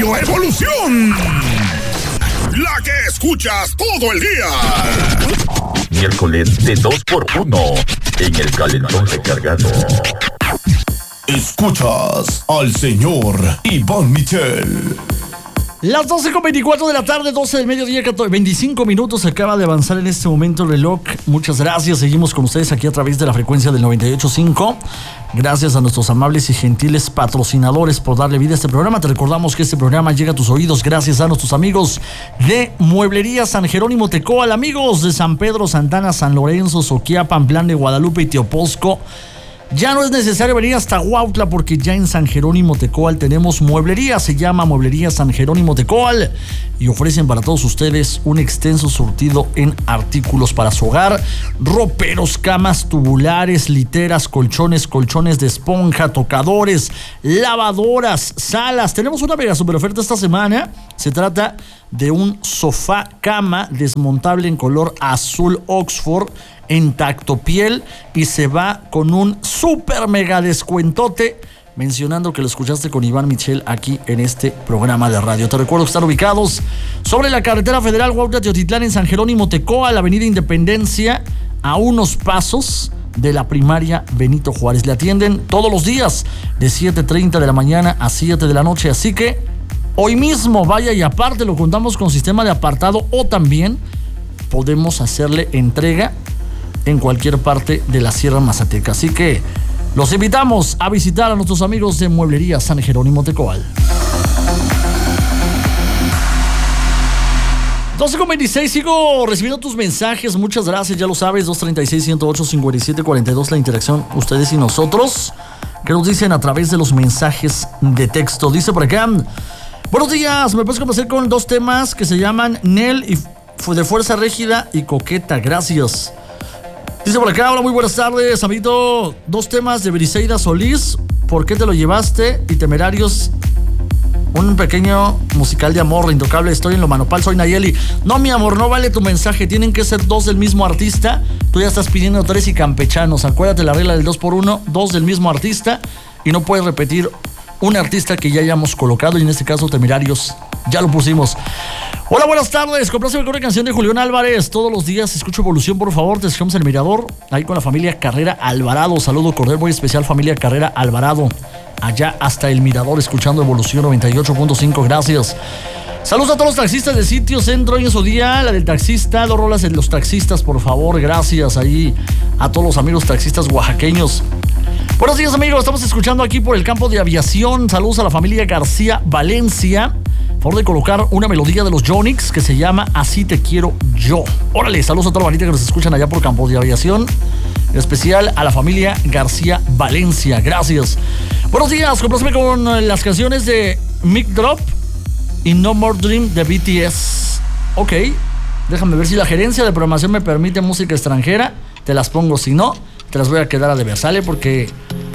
Radio Evolución. La que escuchas todo el día. Miércoles de 2x1 en el calentón recargado. Escuchas al señor Iván Michel. Las 12:24 de la tarde, 12 del mediodía, 25 minutos. Acaba de avanzar en este momento el reloj. Muchas gracias. Seguimos con ustedes aquí a través de la frecuencia del 98.5. Gracias a nuestros amables y gentiles patrocinadores por darle vida a este programa. Te recordamos que este programa llega a tus oídos gracias a nuestros amigos de Mueblería San Jerónimo Tecoal, amigos de San Pedro, Santana, San Lorenzo, Soquiapan, Plan de Guadalupe y Teoposco. Ya no es necesario venir hasta Huautla porque ya en San Jerónimo Tecoal tenemos mueblería. Se llama Mueblería San Jerónimo Tecoal y ofrecen para todos ustedes un extenso surtido en artículos para su hogar: roperos, camas tubulares, literas, colchones de esponja, tocadores, lavadoras, salas. Tenemos una mega super oferta esta semana. Se trata de un sofá cama desmontable en color azul Oxford en tacto piel y se va con un super mega descuentote, mencionando que lo escuchaste con Iván Michel aquí en este programa de radio. Te recuerdo que están ubicados sobre la carretera federal Huautla-Teotitlán en San Jerónimo Tecoal, la avenida Independencia, a unos pasos de la primaria Benito Juárez. Le atienden todos los días de 7:30 de la mañana a 7 de la noche, así que hoy mismo vaya, y aparte lo contamos con sistema de apartado o también podemos hacerle entrega en cualquier parte de la Sierra Mazateca. Así que los invitamos a visitar a nuestros amigos de Mueblería San Jerónimo Tecoal. 12:26, sigo recibiendo tus mensajes. Muchas gracias, ya lo sabes, 236-108-5742, la interacción ustedes y nosotros, que nos dicen a través de los mensajes de texto. Dice por acá: buenos días, me puedes complacer con dos temas que se llaman Nel y de Fuerza Régida y Coqueta, gracias. Dice por acá: hola, muy buenas tardes, amiguito. Dos temas de Briseida Solís, ¿Por qué te lo llevaste? Y Temerarios, un pequeño musical de amor, Intocable, Estoy en lo Manopal, soy Nayeli. No, mi amor, no vale tu mensaje, tienen que ser dos del mismo artista. Tú ya estás pidiendo tres y campechanos. Acuérdate la regla del 2x1, dos del mismo artista, y no puedes repetir un artista que ya hayamos colocado, y en este caso Temerarios ya lo pusimos. Hola, buenas tardes, compláceme con una canción de Julián Álvarez. Todos los días escucho Evolución, por favor. Te escuchamos El Mirador, ahí con la familia Carrera Alvarado. Saludo cordial muy especial, familia Carrera Alvarado, allá hasta El Mirador, escuchando Evolución 98.5, gracias. Saludos a todos los taxistas de Sitio Centro hoy en su día, la del taxista, dos rolas de los taxistas, por favor, gracias ahí a todos los amigos taxistas oaxaqueños. Buenos días, amigos, estamos escuchando aquí por el campo de aviación. Saludos a la familia García Valencia. Por favor de colocar una melodía de los Yonix que se llama Así te quiero yo. Órale, saludos a toda la bandita que nos escuchan allá por campo de aviación. En especial a la familia García Valencia, gracias. Buenos días, compláceme con las canciones de Mic Drop y No More Dream de BTS. Ok, déjame ver si la gerencia de programación me permite música extranjera. Te las pongo, si no, te las voy a quedar a deber, ¿sale? Porque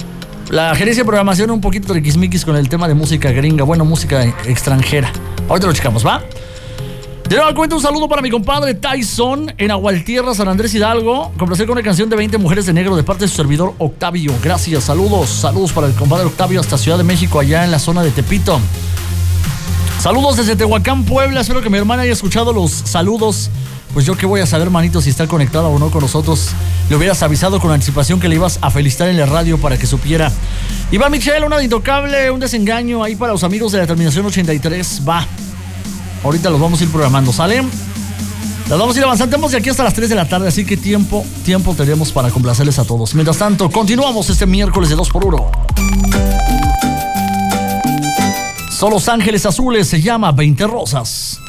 la gerencia de programación un poquito triquismiquis con el tema de música gringa, bueno, música extranjera. Ahorita lo checamos, ¿va? De nuevo cuento, un saludo para mi compadre Tyson en Agualtierra, San Andrés Hidalgo. Complacer con una canción de 20 Mujeres de Negro de parte de su servidor Octavio. Gracias, saludos para el compadre Octavio hasta Ciudad de México, allá en la zona de Tepito. Saludos desde Tehuacán, Puebla. Espero que mi hermana haya escuchado los saludos. Pues yo qué voy a saber, manito, si está conectada o no con nosotros. Le hubieras avisado con anticipación que le ibas a felicitar en la radio para que supiera. Iván Michel, una de Intocable, un desengaño ahí para los amigos de la terminación 83. Va, ahorita los vamos a ir programando, ¿sale? Las vamos a ir avanzando, tenemos de aquí hasta las 3 de la tarde, así que tiempo tenemos para complacerles a todos. Mientras tanto, continuamos este miércoles de 2x1. Son Los Ángeles Azules, se llama 20 Rosas.